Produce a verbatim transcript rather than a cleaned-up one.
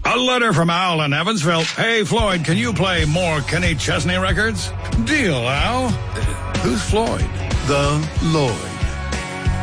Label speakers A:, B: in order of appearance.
A: A letter from Al in Evansville. Hey, Floyd, can you play more Kenny Chesney records? Deal, Al. Uh, who's Floyd?
B: The Lloyd.